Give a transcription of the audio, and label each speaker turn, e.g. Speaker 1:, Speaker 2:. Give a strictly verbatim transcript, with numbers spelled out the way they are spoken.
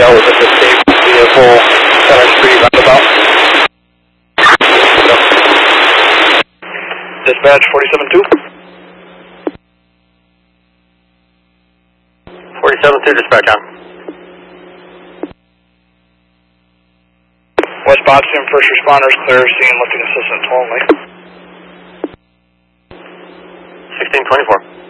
Speaker 1: L is at the same vehicle, Center Street roundabout. Dispatch forty-seven two.
Speaker 2: forty-seven two, dispatch on.
Speaker 1: West Boston, first responders clear, scene, lifting assistance only.
Speaker 2: sixteen twenty-four.